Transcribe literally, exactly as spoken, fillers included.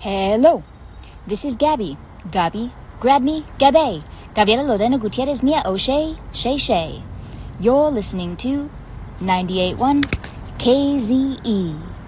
Hello, this is Gabby. Gabby, grab me, Gabby. Gabriela Lorena Gutierrez Nia O'Shea, Shay Shay. You're listening to ninety-eight point one K Z E.